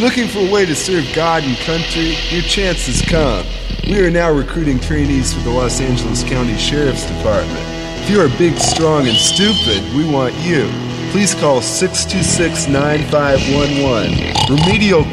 Looking for a way to serve God and country? Your chance has come. We are now recruiting trainees for the Los Angeles County Sheriff's Department. If you are big, strong, and stupid, we want you. Please call 626-9511. Remedial